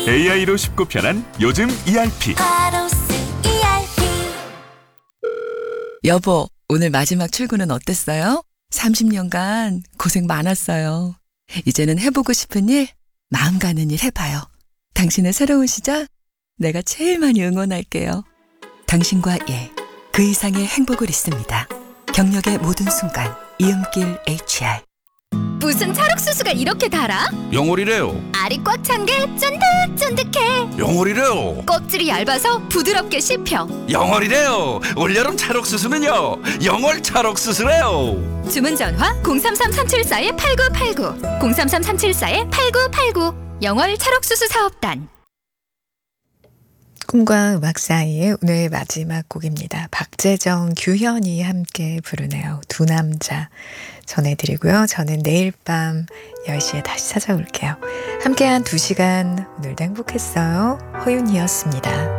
AI로 쉽고 편한 요즘 ERP. 여보, 오늘 마지막 출근은 어땠어요? 30년간 고생 많았어요. 이제는 해보고 싶은 일, 마음 가는 일 해봐요. 당신의 새로운 시작, 내가 제일 많이 응원할게요. 당신과 그 이상의 행복을 있습니다. 경력의 모든 순간, 이음길 HR. 무슨 찰옥수수가 이렇게 달아? 영월이래요. 알이 꽉 찬 게 쫀득쫀득해. 영월이래요. 껍질이 얇아서 부드럽게 씹혀. 영월이래요. 올여름 찰옥수수는요, 영월 찰옥수수래요. 주문 전화 033-374-8989 033-374-8989 영월 찰옥수수 사업단. 꿈과 음악 사이의 오늘 마지막 곡입니다. 박재정, 규현이 함께 부르네요. 두 남자 전해드리고요. 저는 내일 밤 10시에 다시 찾아올게요. 함께한 2시간 오늘도 행복했어요. 허윤이었습니다.